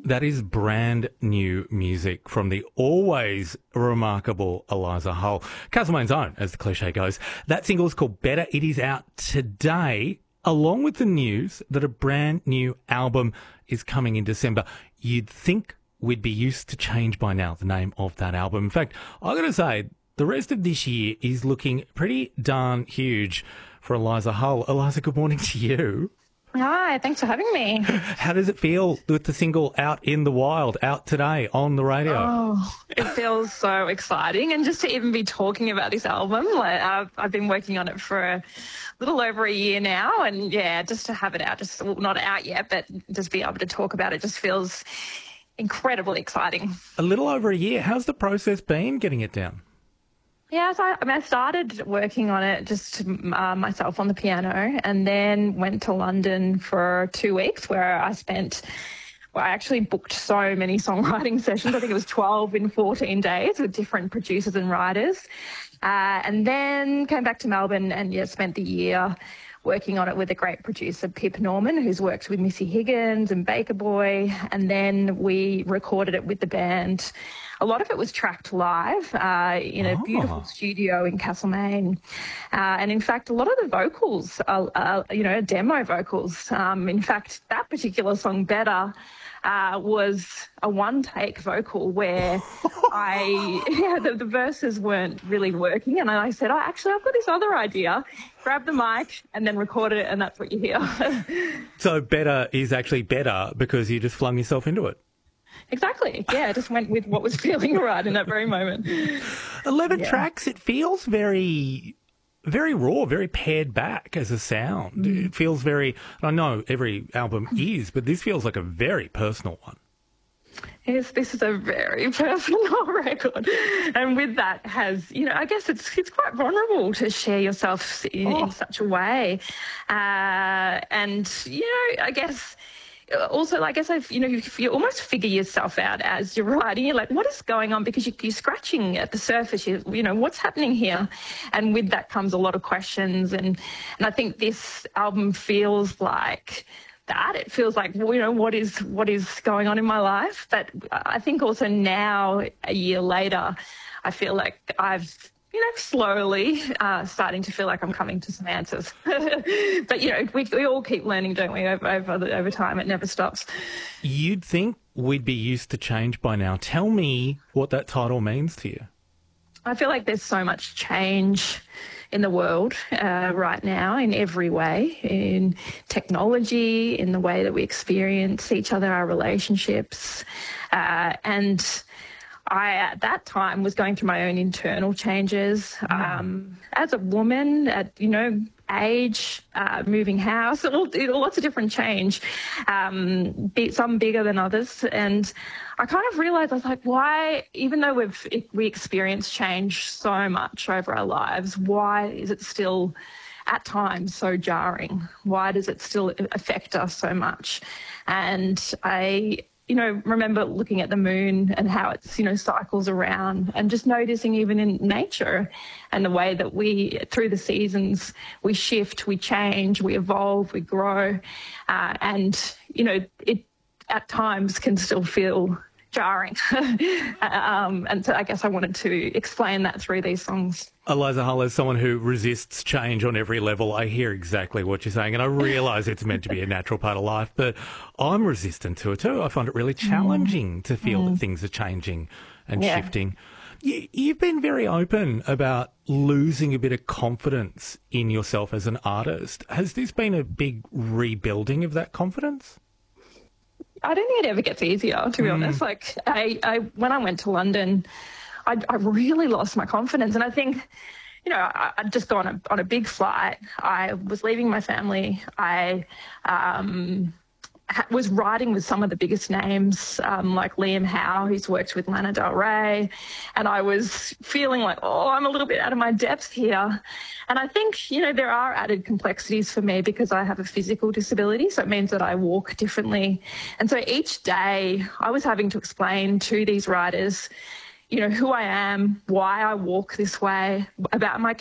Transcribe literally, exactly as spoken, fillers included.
That is brand new music from the always remarkable Eliza Hull. Castlemaine's own, as the cliche goes. That single is called Better. It is out today, along with the news that a brand new album is coming in December. You'd think we'd be used to change by now, the name of that album. In fact, I've got to say, the rest of this year is looking pretty darn huge for Eliza Hull. Eliza, good morning to you. Hi, thanks for having me. How does it feel with the single out in the wild, out today on the radio? Oh, it feels so exciting. And just to even be talking about this album, like I've, I've been working on it for a little over a year now. And yeah, just to have it out, just well, not out yet, but just be able to talk about it just feels incredibly exciting. A little over a year. How's the process been getting it down? Yeah, so I, I, mean, I started working on it just uh, myself on the piano, and then went to London for two weeks where I spent, well, I actually booked so many songwriting sessions. I think it was twelve in fourteen days with different producers and writers. Uh, and then came back to Melbourne and, yeah, spent the year working on it with a great producer, Pip Norman, who's worked with Missy Higgins and Baker Boy. And then we recorded it with the band. A lot of it was tracked live uh, in a oh. beautiful studio in Castlemaine. Uh, and in fact, a lot of the vocals are, are you know, demo vocals. Um, in fact, that particular song, Better, uh, was a one-take vocal where I, yeah, the, the verses weren't really working. And I said, oh, actually, I've got this other idea. Grab the mic and then recorded it, and that's what you hear. So Better is actually better because you just flung yourself into it. Exactly. Yeah, I just went with what was feeling right in that very moment. eleven yeah. tracks, it feels very, very raw, very pared back as a sound. Mm. It feels very, I know every album is, but this feels like a very personal one. Yes, this is a very personal record. And with that has, you know, I guess it's it's quite vulnerable to share yourself in, oh. in such a way. Uh, and, you know, I guess... Also, I guess I've, you know, you, you almost figure yourself out as you're writing. You're like, what is going on? Because you, you're scratching at the surface. You, you know, what's happening here? And with that comes a lot of questions. And, and I think this album feels like that. It feels like, well, you know, what is what is going on in my life? But I think also now, a year later, I feel like I've, you know, slowly uh, starting to feel like I'm coming to some answers. But, you know, we, we all keep learning, don't we, over, over, over time. It never stops. You'd think we'd be used to change by now. Tell me what that title means to you. I feel like there's so much change in the world uh, right now in every way, in technology, in the way that we experience each other, our relationships, uh, and... I, at that time, was going through my own internal changes. Mm. Um, as a woman, at, you know, age, uh, moving house, all, lots of different change, um, some bigger than others. And I kind of realised, I was like, why, even though we've we experience change so much over our lives, why is it still at times so jarring? Why does it still affect us so much? And I... you know, remember looking at the moon and how it's, you know, cycles around, and just noticing even in nature and the way that we, through the seasons, we shift, we change, we evolve, we grow. Uh, and, you know, it at times can still feel jarring. um, and so I guess I wanted to explain that through these songs. Eliza Hull, as someone who resists change on every level, I hear exactly what you're saying, and I realise it's meant to be a natural part of life, but I'm resistant to it too. I find it really challenging mm. to feel mm. that things are changing and yeah. shifting. You, you've been very open about losing a bit of confidence in yourself as an artist. Has this been a big rebuilding of that confidence? I don't think it ever gets easier, to be mm. honest. Like, I, I, when I went to London, I, I really lost my confidence. And I think, you know, I, I'd just gone on a, on a big flight. I was leaving my family. I um, ha- was riding with some of the biggest names, um, like Liam Howe, who's worked with Lana Del Rey. And I was feeling like, oh, I'm a little bit out of my depth here. And I think, you know, there are added complexities for me because I have a physical disability, so it means that I walk differently. And so each day I was having to explain to these writers, you know, who I am, why I walk this way, about my